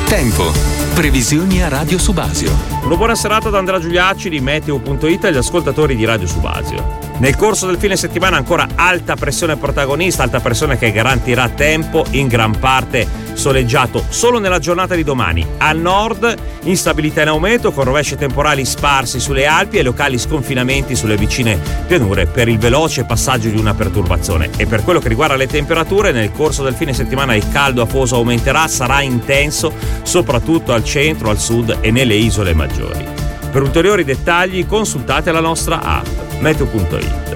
Tempo. Previsioni a Radio Subasio. Una buona serata da Andrea Giuliacci di Meteo.it agli ascoltatori di Radio Subasio. Nel corso del fine settimana ancora alta pressione protagonista, alta pressione che garantirà tempo in gran parte soleggiato solo nella giornata di domani. Al nord instabilità in aumento con rovesci temporali sparsi sulle Alpi e locali sconfinamenti sulle vicine pianure per il veloce passaggio di una perturbazione. E per quello che riguarda le temperature, nel corso del fine settimana il caldo afoso aumenterà, sarà intenso soprattutto al centro, al sud e nelle isole maggiori. Per ulteriori dettagli consultate la nostra app Meteo.it.